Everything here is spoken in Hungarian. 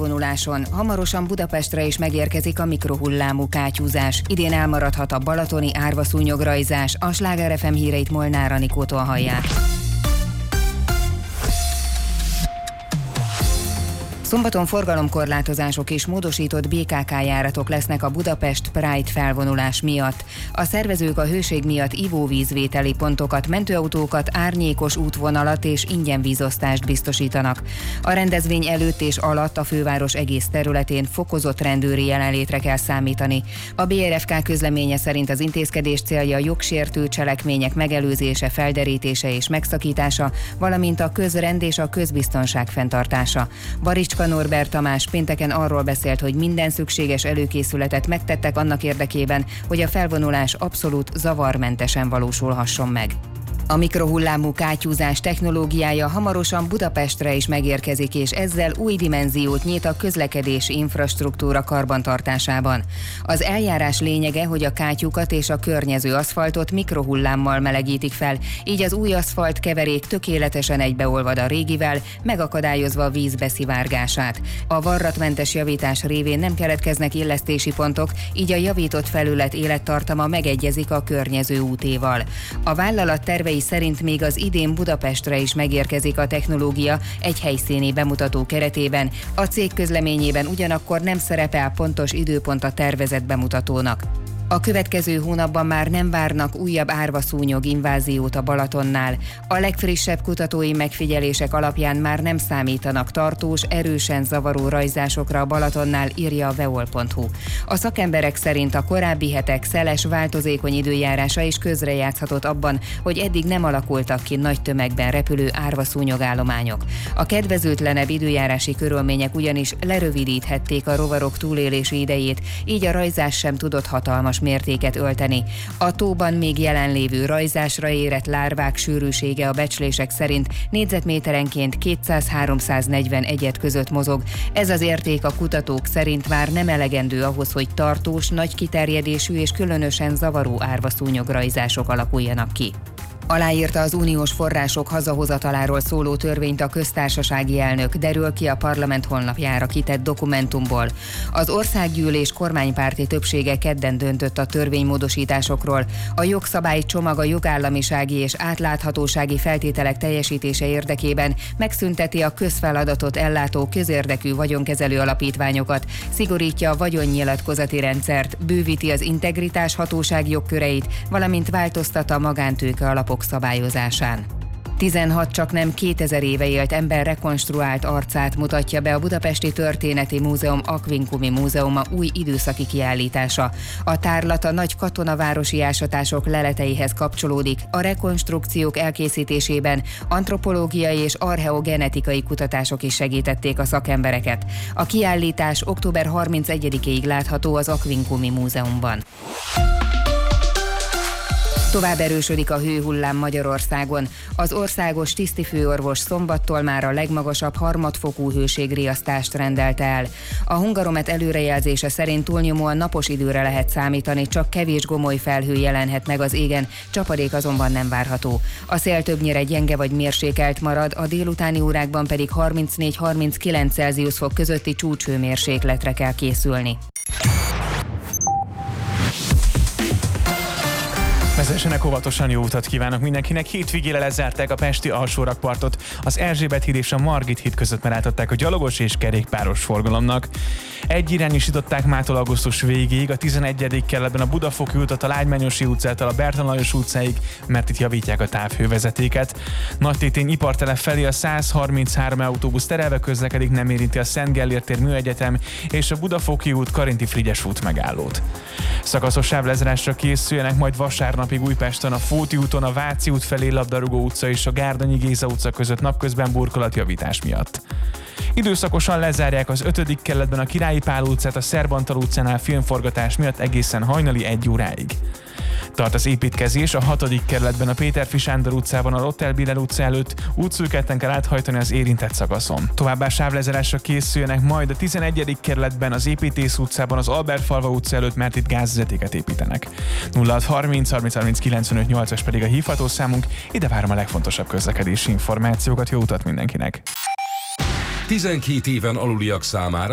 felvonuláson. Hamarosan Budapestre is megérkezik a mikrohullámú kátyúzás. Idén elmaradhat a balatoni árvaszúnyograjzás. A Sláger FM híreit Molnár Anikótól hallják. Szombaton forgalomkorlátozások és módosított BKK járatok lesznek a Budapest Pride felvonulás miatt. A szervezők a hőség miatt ivóvízvételi pontokat, mentőautókat, árnyékos útvonalat és ingyen vízosztást biztosítanak. A rendezvény előtt és alatt a főváros egész területén fokozott rendőri jelenlétre kell számítani. A BRFK közleménye szerint az intézkedés célja jogsértő cselekmények megelőzése, felderítése és megszakítása, valamint a közrend és a közbiztonság fenntartása. Baricska Norbert Tamás pénteken arról beszélt, hogy minden szükséges előkészületet megtettek annak érdekében, hogy a felvonulás abszolút zavarmentesen valósulhasson meg. A mikrohullámú kátyúzás technológiája hamarosan Budapestre is megérkezik, és ezzel új dimenziót nyit a közlekedési infrastruktúra karbantartásában. Az eljárás lényege, hogy a kátyúkat és a környező aszfaltot mikrohullámmal melegítik fel, így az új aszfalt keverék tökéletesen egybeolvad a régivel, megakadályozva a víz beszivárgását. A varratmentes javítás révén nem keletkeznek illesztési pontok, így a javított felület élettartama megegyezik a környező útéval. A vállalat tervei szerint még az idén Budapestre is megérkezik a technológia egy helyszíni bemutató keretében. A cég közleményében ugyanakkor nem szerepel pontos időpont a tervezett bemutatónak. A következő hónapban már nem várnak újabb árvaszúnyog inváziót a Balatonnál. A legfrissebb kutatói megfigyelések alapján már nem számítanak tartós, erősen zavaró rajzásokra a Balatonnál, írja a veol.hu. A szakemberek szerint a korábbi hetek szeles, változékony időjárása is közrejátszhatott abban, hogy eddig nem alakultak ki nagy tömegben repülő árvaszúnyogállományok. A kedvezőtlenebb időjárási körülmények ugyanis lerövidíthették a rovarok túlélési idejét, így a rajzás sem tudott hatalmas mértéket ölteni. A tóban még jelenlévő rajzásra érett lárvák sűrűsége a becslések szerint négyzetméterenként 200-340 egyed között mozog. Ez az érték a kutatók szerint már nem elegendő ahhoz, hogy tartós, nagy kiterjedésű és különösen zavaró árvaszúnyograjzások alakuljanak ki. Aláírta az uniós források hazahozataláról szóló törvényt a köztársasági elnök, derül ki a parlament honlapjára kitett dokumentumból. Az országgyűlés kormánypárti többsége kedden döntött a törvénymódosításokról. A jogszabálycsomag a jogállamisági és átláthatósági feltételek teljesítése érdekében megszünteti a közfeladatot ellátó közérdekű vagyonkezelő alapítványokat, szigorítja a vagyonnyilatkozati rendszert, bővíti az integritás hatóság jogköreit, valamint változtat a magántőke alapok szabályozásán. 16 csaknem 2000 éve élt ember rekonstruált arcát mutatja be a Budapesti Történeti Múzeum Aquincumi Múzeuma új időszaki kiállítása. A tárlat a nagy katonavárosi ásatások leleteihez kapcsolódik. A rekonstrukciók elkészítésében antropológiai és archeogenetikai kutatások is segítették a szakembereket. A kiállítás október 31-ig látható az Aquincumi Múzeumban. Tovább erősödik a hőhullám Magyarországon. Az országos tisztifőorvos szombattól már a legmagasabb harmadfokú hőségriasztást rendelte el. A Hungaromet előrejelzése szerint túlnyomóan napos időre lehet számítani, csak kevés gomoly felhő jelenhet meg az égen, csapadék azonban nem várható. A szél többnyire gyenge vagy mérsékelt marad, a délutáni órákban pedig 34-39 Celsius fok közötti csúcshőmérsékletre kell készülni. Vezessenek óvatosan, jó utat kívánok mindenkinek. Hétvégére lezárták a pesti alsórakpartot. Az Erzsébet híd és a Margit híd között megállították a gyalogos és kerékpáros forgalomnak. Egyirányosították mától augusztus végéig a 11. kerületben a Budafoki utat a Lágymányosi utcától a Bertalan Lajos utcáig, mert itt javítják a távhővezetéket. Nagytétén ipartelep felé a 133 autóbusz terelve közlekedik, nem érinti a Szent Gellért tér Műegyetem és a Budafoki út Karinti Frigyes út megállót. Szakaszos sávlezárásra készüljenek majd vasárnapig Újpesten a Fóti úton, a Váci út felé Labdarúgó utca és a Gárdonyi Géza utca között napközben burkolatjavítás miatt. Időszakosan lezárják az 5. kerületben a Királyi Pál utcát, a Szerbantal utcánál filmforgatás miatt egészen hajnali 1 óráig. Tart az építkezés, a 6. kerületben a Péterfi Sándor utcában a Lottelbiller utca előtt útszűketten kell áthajtani az érintett szakaszon. Továbbá sávlezárásra készüljenek majd a 11. kerületben az Építész utcában az Albertfalva utca előtt, mert itt gázvezetéket építenek. 0630 30 30 95 8-as pedig a hívható számunk, ide várom a legfontosabb közlekedési információkat, jó utat mindenkinek! 12 éven aluliak számára